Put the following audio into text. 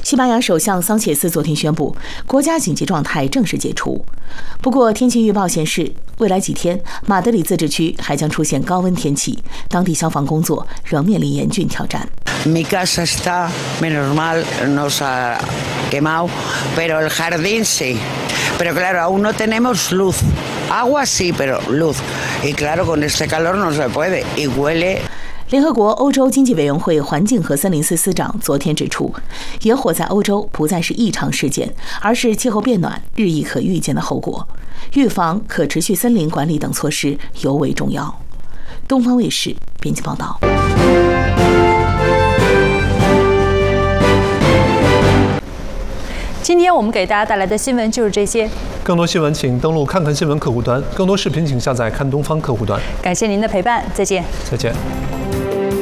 西班牙首相桑切斯昨天宣布，国家紧急状态正式解除。不过，天气预报显示，未来几天马德里自治区还将出现高温天气，当地消防工作仍面临严峻挑战。 Mi casa está, menos mal, no se ha quemado, pero el jardín sí. Pero claro, aún no tenemos luz. Agua sí, pero luz. Y claro, con este calor no se puede. Y huele. 联合国欧洲经济委员会环境和森林司司长昨天指出，野火在欧洲不再是异常事件，而是气候变暖日益可预见的后果。预防、可持续森林管理等措施尤为重要。东方卫视编辑报道。 今天我们给大家带来的新闻就是这些。 更多新闻请登录看看新闻客户端，更多视频请下载看东方客户端。 感谢您的陪伴，再见。 再见。